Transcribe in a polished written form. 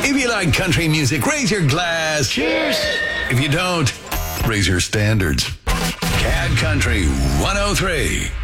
If you like country music, raise your glass. Cheers. If you don't, raise your standards. Cad Country 103.